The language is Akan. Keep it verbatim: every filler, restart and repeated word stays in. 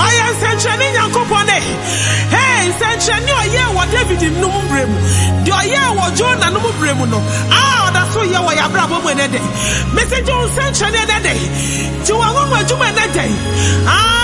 Oya nsenchani nyankopone. Hey, nsenchani oye wo David num bremu. Di oye wo Jonah num bremu no. Ah, that's so ye wo ya bra bo mu ene de. Message nsenchani ene de. Ti wo ngo adwuma ene de. Ah